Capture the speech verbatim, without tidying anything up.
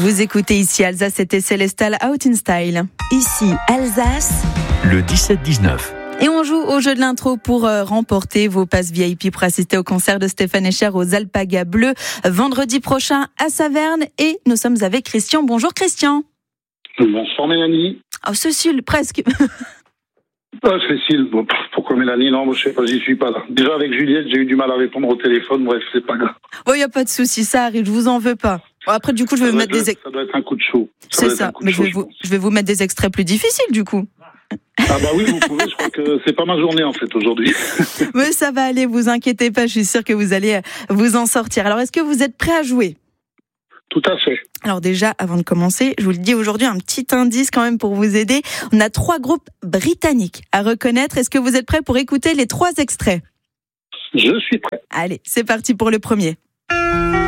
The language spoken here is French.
Vous écoutez ici Alsace, c'était Célestal Out in Style. Ici Alsace, le dix-sept dix-neuf. Et on joue au jeu de l'intro pour euh, remporter vos passes V I P pour assister au concert de Stéphane Echer aux Alpagas Bleus vendredi prochain à Saverne. Et nous sommes avec Christian. Bonjour Christian. Bonsoir Mélanie. Oh Cécile, presque. Ah, Cécile, bon, pourquoi Mélanie? Non, moi, je sais pas, j'y suis pas là. Déjà avec Juliette, j'ai eu du mal à répondre au téléphone, bref, c'est pas grave. Oh, il n'y a pas de souci, ça arrive, je vous en veux pas. Bon, après, du coup, je vais ça vous mettre des... Ex... Ça doit être un coup de chaud. Ça c'est ça, mais je vais, vous, je vais vous mettre des extraits plus difficiles, du coup. Ah bah oui, vous pouvez, je crois que c'est pas ma journée, en fait, aujourd'hui. Mais ça va aller, vous inquiétez pas, je suis sûre que vous allez vous en sortir. Alors, est-ce que vous êtes prêts à jouer? Tout à fait. Alors déjà, avant de commencer, je vous le dis aujourd'hui, un petit indice quand même pour vous aider. On a trois groupes britanniques à reconnaître. Est-ce que vous êtes prêts pour écouter les trois extraits? Je suis prêt. Allez, c'est parti pour le premier.